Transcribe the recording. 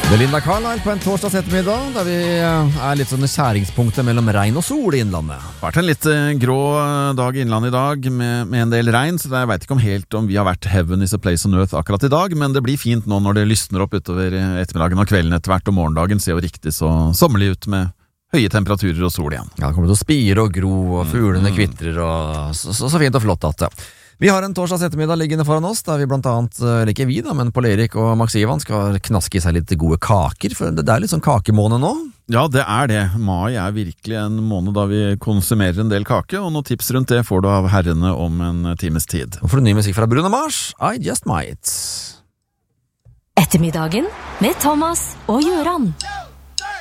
Belinda Carlisle på en torsdags ettermiddag, der vi litt sånn skjæringspunktet mellom regn og sol i innlandet. Det har vært en litt grå dag i innlandet i dag med en del regn, så jeg vet ikke om vi har vært heaven is a place on earth akkurat i dag, men det blir fint nå når det lysner opp utover ettermiddagen og kvelden etter hvert, og morgendagen ser jo riktig så sommerlig ut med høye temperaturer og sol igjen. Ja, det kommer til å spire og gro, og fuglene kvitrer, og så fint og flott at det. Vi har en torsdags ettermiddag liggende foran oss, der vi blant annet, eller ikke vi da, men Pål Erik og Max Ivan skal knaske i seg litt gode kaker, for det er litt sånn kakemåned nå. Ja, det er det. Mai er virkelig en måned da vi konsumerer en del kake, og noen tips rundt det får du av herrene om en times tid. Og for ny musikk fra Bruno Mars, I Just Might. Ettermiddagen med Thomas og Jøran.